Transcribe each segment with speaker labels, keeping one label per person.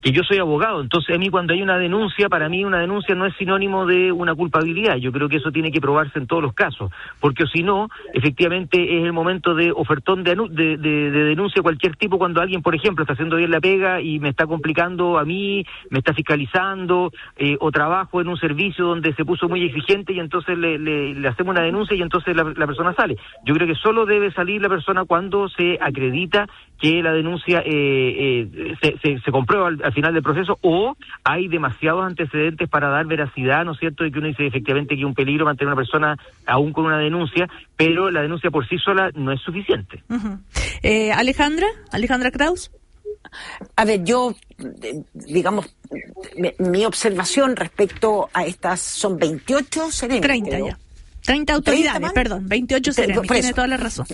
Speaker 1: que yo soy abogado, entonces a mí cuando hay una denuncia, para mí una denuncia no es sinónimo de una culpabilidad. Yo creo que eso tiene que probarse en todos los casos, porque si no, efectivamente es el momento de ofertón de denuncia de cualquier tipo cuando alguien, por ejemplo, está haciendo bien la pega y me está complicando a mí, me está fiscalizando, o trabajo en un servicio donde se puso muy exigente y entonces le hacemos una denuncia y entonces la persona sale. Yo creo que solo debe salir la persona cuando se acredita que la denuncia se comprueba al final del proceso, o hay demasiados antecedentes para dar veracidad, ¿no es cierto?, de que uno dice efectivamente que hay un peligro mantener a una persona aún con una denuncia, pero la denuncia por sí sola no es suficiente.
Speaker 2: Uh-huh. Alejandra Kraus.
Speaker 3: A ver, yo, digamos, mi observación respecto a estas son 28 serenos.
Speaker 2: 30 creo. Ya. 30 autoridades, 28 serenos, tiene toda la razón.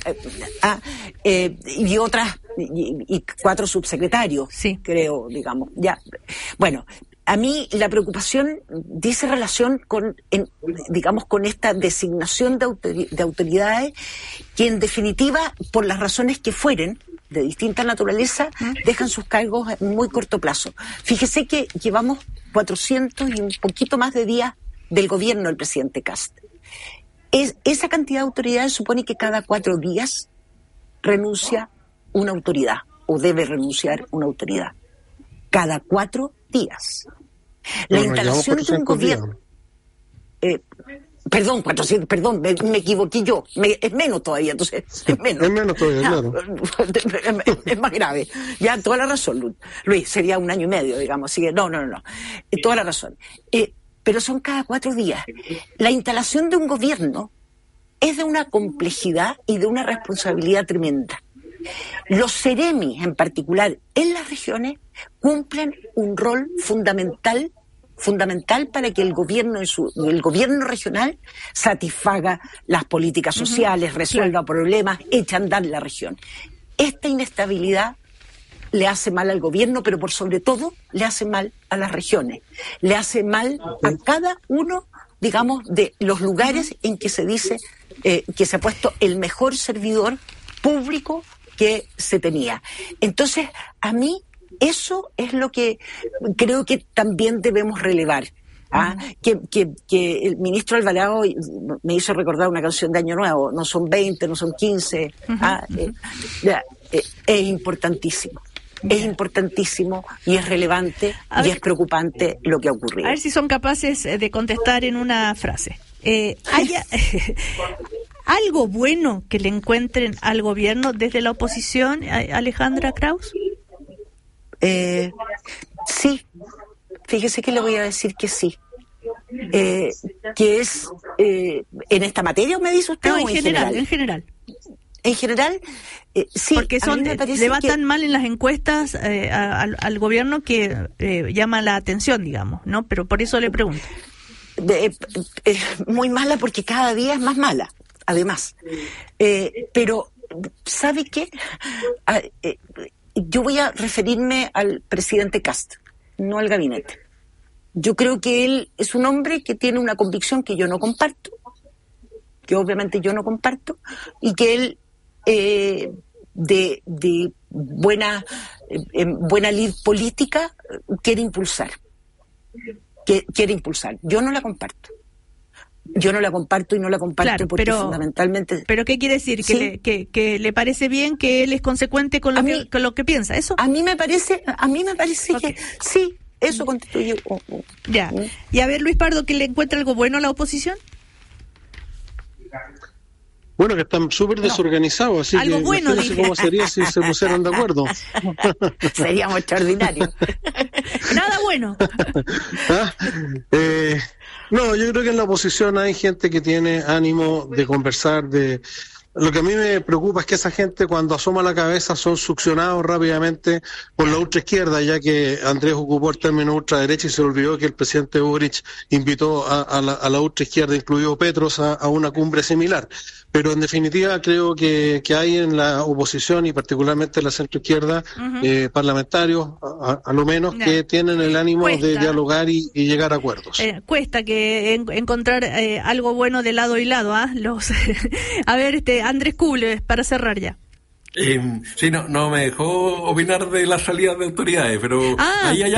Speaker 2: Y
Speaker 3: otras, y 4 subsecretarios, sí, creo, digamos. Ya. Bueno, a mí la preocupación dice relación con esta designación de autoridades que en definitiva, por las razones que fueren, de distinta naturaleza, dejan sus cargos en muy corto plazo. Fíjese que llevamos 400 y un poquito más de días del gobierno del presidente Kast. Esa cantidad de autoridades supone que cada 4 días renuncia una autoridad, o debe renunciar una autoridad. Cada 4 días. La instalación de un gobierno... Perdón, 400, perdón, me equivoqué yo. Es menos todavía, entonces, es menos. Es menos todavía, claro. Es más grave. Ya, toda la razón, Luis, sería 1 año y medio, digamos, así que no. Toda la razón. Pero son cada 4 días. La instalación de un gobierno es de una complejidad y de una responsabilidad tremenda. Los seremis, en particular, en las regiones, cumplen un rol fundamental para que el gobierno regional satisfaga las políticas sociales, resuelva problemas, eche a andar la región. Esta inestabilidad le hace mal al gobierno, pero por sobre todo le hace mal a las regiones. Le hace mal a cada uno, digamos, de los lugares en que se dice que se ha puesto el mejor servidor público que se tenía. Entonces, a mí eso es lo que creo que también debemos relevar. Que el ministro Alvarado me hizo recordar una canción de Año Nuevo, no son 20, no son 15, es importantísimo. Es importantísimo y es relevante y es preocupante lo que ha ocurrido.
Speaker 2: A ver si son capaces de contestar en una frase. ¿Hay algo bueno que le encuentren al gobierno desde la oposición, Alejandra Kraus?
Speaker 3: Sí, fíjese que le voy a decir que sí. Que es en esta materia, ¿me dice usted?
Speaker 2: No, en general.
Speaker 3: En general, sí.
Speaker 2: Porque le va tan mal en las encuestas al gobierno que llama la atención, digamos, ¿no? Pero por eso le pregunto.
Speaker 3: Muy mala porque cada día es más mala, además. Pero, ¿sabe qué? Yo voy a referirme al presidente Kast, no al gabinete. Yo creo que él es un hombre que tiene una convicción que yo no comparto, que obviamente yo no comparto, y que él de buena lid política quiere impulsar. Yo no la comparto. Y no la comparto claro, porque fundamentalmente...
Speaker 2: ¿Pero qué quiere decir? ¿Sí? ¿Que le parece bien que él es consecuente con lo que piensa? ¿Eso?
Speaker 3: A mí me parece okay. Que sí, eso constituye...
Speaker 2: Ya. Y a ver, Luis Pardo, ¿que le encuentra algo bueno a la oposición?
Speaker 4: Bueno, que están súper desorganizados, así
Speaker 2: algo
Speaker 4: que
Speaker 2: bueno,
Speaker 4: no sé cómo sería si se pusieran de acuerdo.
Speaker 3: Seríamos extraordinarios.
Speaker 2: Nada bueno.
Speaker 4: No, yo creo que en la oposición hay gente que tiene ánimo de conversar, Lo que a mí me preocupa es que esa gente cuando asoma la cabeza son succionados rápidamente por la ultraizquierda, ya que Andrés ocupó el término ultraderecha y se olvidó que el presidente Boric invitó a la ultraizquierda, incluido Petros, a una cumbre similar. Pero en definitiva creo que hay en la oposición y particularmente en la centroizquierda parlamentarios, a lo menos, que tienen el ánimo de dialogar y llegar a acuerdos.
Speaker 2: Cuesta que encontrar algo bueno de lado y lado, a ver, Andrés Kuble, para cerrar ya.
Speaker 5: Sí, no me dejó opinar de la salida de autoridades, pero ahí hay